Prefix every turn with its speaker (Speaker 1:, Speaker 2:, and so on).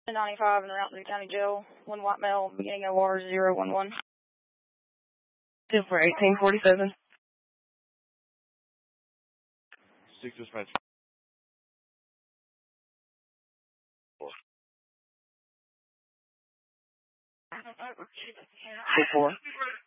Speaker 1: 95 in the Mountain View County Jail. One white male, beginning OR 011.
Speaker 2: 10 for 1847.
Speaker 3: 6 dispatch.
Speaker 2: 4.